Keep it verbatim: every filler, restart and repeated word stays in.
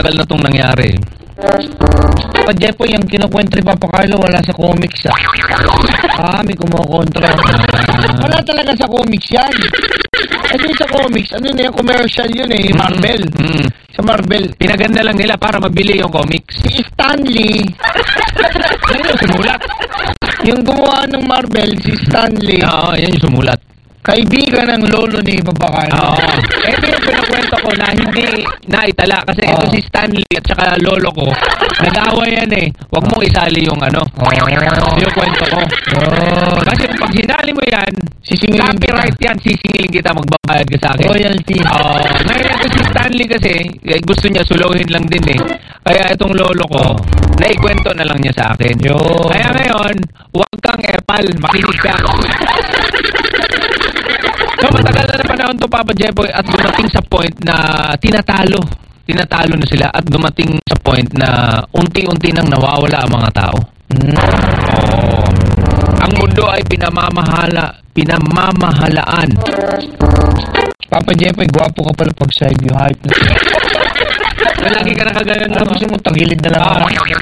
matagal na itong nangyari. Pa Jepo, yung kinukwento ni Papa Carlo, wala sa comics ah. Ah, may kumukontra. Wala talaga sa comics yan. Kasi sa comics, ano na yung commercial yun eh, Marvel. Mm, mm. Sa Marvel. Pinaganda lang nila para mabili yung comics. Si Stanley. Yan yung sumulat. Yung gumawa ng Marvel, si Stanley. Oo, yan yung sumulat. Kaibigan ng lolo ni Papa Carlo. Oo. Ito yung pinakwento ko na hindi naitala. Kasi ito si Stanley at saka lolo ko. Nag-away yan eh. Huwag mong isali yung ano. Oh. Yung kwento ko. Oh. Kasi pag sinali mo yan, Sisingilin copyright yan, sisingilin kita, magbabayad ka sa akin. Royalty. Oo. Ngayon ito si Stanley kasi, eh, gusto niya suluhin lang din eh. Kaya itong lolo ko, naikwento na lang niya sa akin. Yo. Kaya ngayon, huwag kang epal, makinig ka. So, matagal na na panahon to, Papa Jeboy, at dumating sa point na tinatalo. Tinatalo na sila at dumating sa point na unti-unti nang nawawala ang mga tao. Mm. Oh. Ang mundo ay pinamamahala, pinamamahalaan. Papa Jepoy, gwapo ka pala pag side view height. Lagi ka nakagayon. Ano gusto mo, tagilid na lang. Ah,